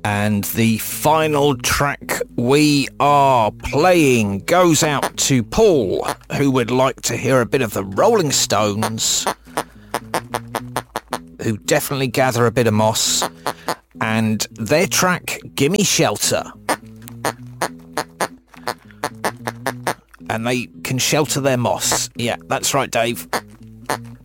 And the final track we are playing goes out to Paul, who would like to hear a bit of the Rolling Stones, who definitely gather a bit of moss, and their track, Gimme Shelter. And they can shelter their moss. Yeah, that's right, Dave.